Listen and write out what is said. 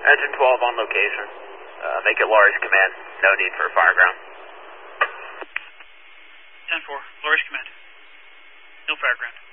Engine 12 on location. Make it Lori's command. No need for fireground. 10-4, Lori's command. No fireground.